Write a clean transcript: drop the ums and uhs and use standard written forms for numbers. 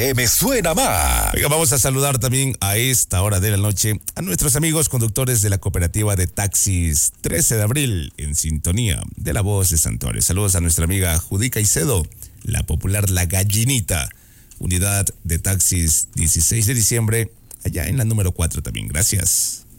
Me suena más. Oiga, vamos a saludar también a esta hora de la noche a nuestros amigos conductores de la cooperativa de taxis 13 de abril en sintonía de La Voz de Santuario. Saludos a nuestra amiga Judy Caicedo, la popular La Gallinita, unidad de taxis 16 de diciembre, allá en la número 4 también. Gracias.